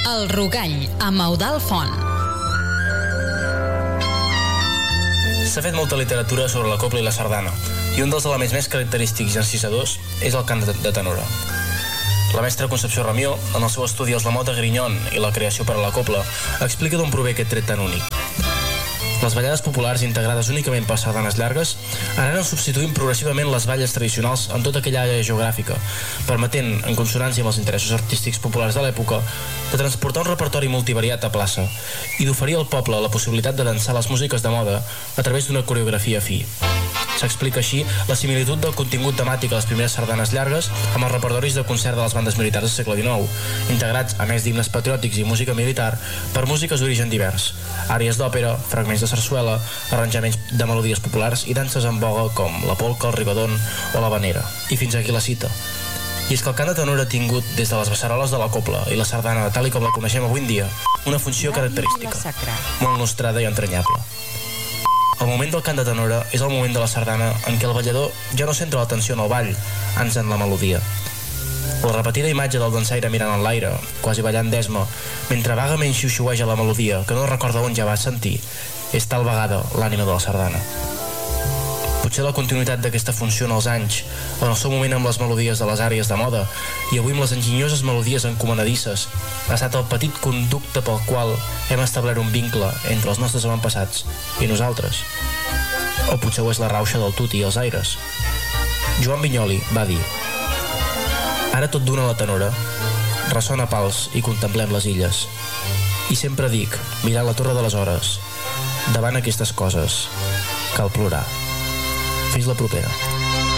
El Rogall, amb Eudald Font. S'ha fet molta literatura sobre la cobla i la sardana, i un dels elements més característics i encisadors és el cant de tenora. La mestra Concepció Ramió, en el seu estudi Els Lamot de Grignon i la creació per a la cobla, explica d'on prové aquest tret tan únic. Les ballades populars integrades únicament per sardanes llargues anaven substituint progressivament les balles tradicionals en tota aquella àrea geogràfica, permetent, en consonància amb els interessos artístics populars de l'època, de transportar un repertori multivariat a plaça i d'oferir al poble la possibilitat de dansar les músiques de moda a través d'una coreografia fi. S'explica així la similitud del contingut temàtic a les primeres sardanes llargues amb els repertoris de concert de les bandes militars del segle XIX, integrats, a més d'himnes patriòtics i música militar, per músiques d'origen divers, àrees d'òpera, fragments de sarsuela, arranjaments de melodies populars i danses en boga com la polca, el rigodon o la vanera. I fins aquí la cita. I és que el cant de tenora ha tingut, des de les beceroles de la cobla i la sardana, tal com la coneixem avui en dia, una funció característica, molt nostrada i entranyable. El moment del cant de tenora és el moment de la sardana en què el ballador ja no centra l'atenció en el ball, ans en la melodia. La repetida imatge del dansaire mirant en l'aire, quasi ballant d'esma, mentre vagament xiuxiueja la melodia que no recorda on ja va sentir, és tal vegada l'ànima de la sardana. Potser la continuïtat d'aquesta funció en els anys, en el seu moment amb les melodies de les àrees de moda i avui amb les enginyoses melodies encomanadisses, ha estat el petit conducte pel qual hem establert un vincle entre els nostres avantpassats i nosaltres. O potser ho és la rauxa del tuti i els aires. Joan Vinyoli va dir: ara tot d'una la tenora, ressona pals i contemplem les illes. I sempre dic, mirant la torre de les hores, davant aquestes coses, cal plorar. Fins la propera.